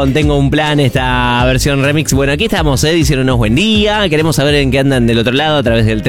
Tengo un plan, esta versión remix. Bueno, aquí estamos, diciéndonos buen día. Queremos saber en qué andan del otro lado a través del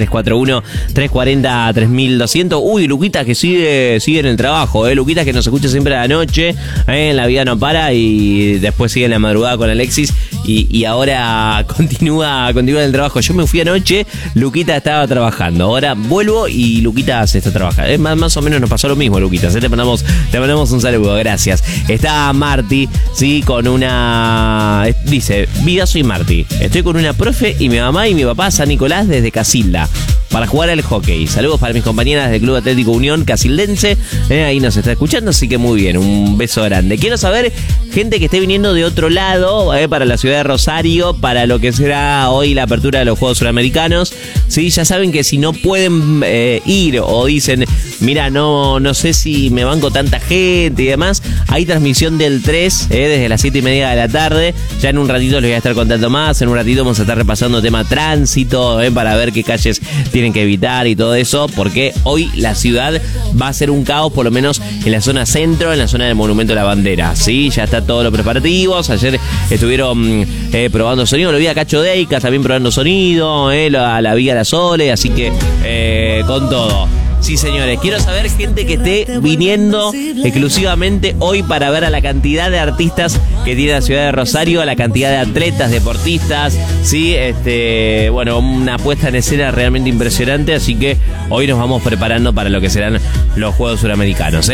341-340-3200. Uy, Luquita que sigue en el trabajo, Luquita que nos escucha siempre a la noche, en la vida no para y después sigue en la madrugada con Alexis y ahora continúa en el trabajo. Yo me fui anoche, Luquita estaba trabajando. Ahora vuelvo y Luquita se está trabajando. Más o menos nos pasó lo mismo, Luquita. Te mandamos un saludo, gracias. Está Marti, sí, con una... Dice, vida, soy Marti. Estoy con una profe y mi mamá y mi papá San Nicolás desde Casilda para jugar al hockey. Saludos para mis compañeras del Club Atlético Unión Casildense. Ahí nos está escuchando, así que muy bien. Un beso grande. Quiero saber, gente que esté viniendo de otro lado, para la ciudad de Rosario, para lo que será hoy la apertura de los Juegos Suramericanos. Sí, ya saben que si no pueden ir o dicen, mira, no sé si me banco tanta gente y demás, hay transmisión del 3 desde las 7:30 de la tarde. Ya en un ratito les voy a estar contando más. En un ratito vamos a estar repasando tema tránsito, para ver qué calles tienen que evitar y todo eso, porque hoy la ciudad va a ser un caos, por lo menos en la zona centro, en la zona del Monumento a la Bandera. Sí, ya está todos los preparativos. Ayer estuvieron probando sonido, lo vi a Cacho Deicas también probando sonido, la vi a la Sole, así que con todo. Sí, señores, quiero saber gente que esté viniendo exclusivamente hoy para ver a la cantidad de artistas que tiene la ciudad de Rosario, a la cantidad de atletas, deportistas, sí, bueno, una puesta en escena realmente impresionante, así que hoy nos vamos preparando para lo que serán los Juegos Suramericanos,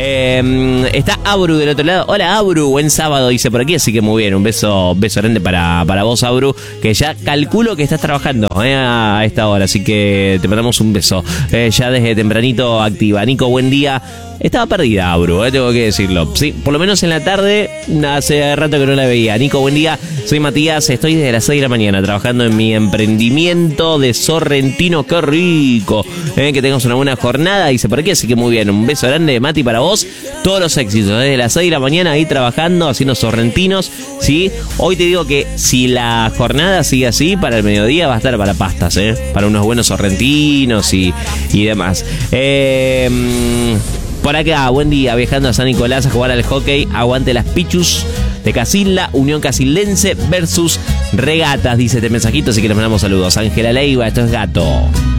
Está Abru del otro lado. Hola, Abru, buen sábado, dice por aquí, así que muy bien, un beso grande para vos, Abru, que ya calculo que estás trabajando a esta hora, así que te mandamos un beso, ya desde tempranito activa. Nico, buen día. Estaba perdida, Abru, tengo que decirlo. Sí, por lo menos en la tarde, hace rato que no la veía. Nico, buen día. Soy Matías, estoy desde las 6 de la mañana trabajando en mi emprendimiento de Sorrentino. ¡Qué rico! Que tengas una buena jornada, dice por aquí, así que muy bien. Un beso grande, Mati, para vos. Todos los éxitos, desde las 6 de la mañana ahí trabajando, haciendo sorrentinos, ¿sí? Hoy te digo que si la jornada sigue así, para el mediodía va a estar para pastas, para unos buenos sorrentinos y demás. Por acá, buen día, viajando a San Nicolás a jugar al hockey. Aguante las Pichus de Casilda, Unión Casildense versus Regatas, dice este mensajito, así que les mandamos saludos. Ángela Leiva, esto es Gato.